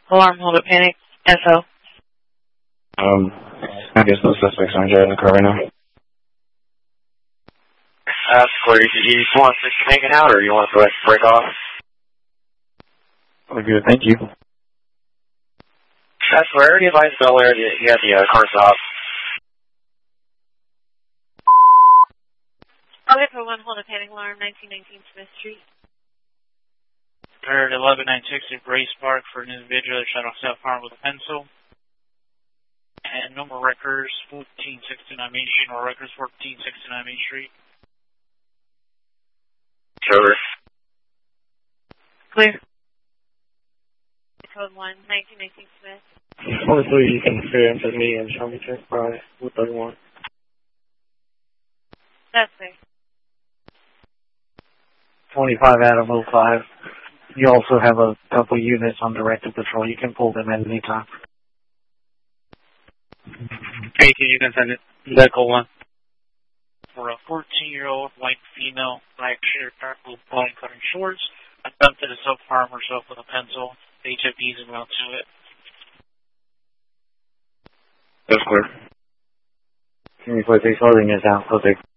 Alarm, hold up, panic. SO. I guess those suspects aren't driving the car right now. That's clear. Do you want to hanging out, or you want to break off? We're good, thank you. That's where I already advised Bel Air that you had the car stop. Okay, for 1, hold up, panic alarm, 1919 Smith Street. Heard 1196 at Grace Park for an individual that shot off self-harm with a pencil. And no more records, 1469 Main Street, no more records, 1469 Main Street. Over. Clear. Code 1, 1919 Smith. Hopefully you can experience with me and show me check by what they want. That's clear. 25 Adam 05. You also have a couple units on directed patrol. You can pull them at any time. 18, you can send it. Deco 1. For a 14-year-old white female, black shirt, dark blue bone cutting shorts, attempted to self-harm herself with a pencil. HFD's and route to it. That's clear. Can you put these holding is out, so